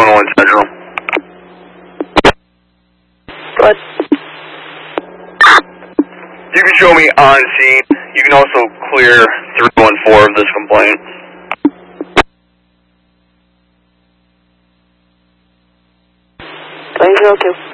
211 Central. What? You can show me on scene. You can also clear 314 of this complaint. 302.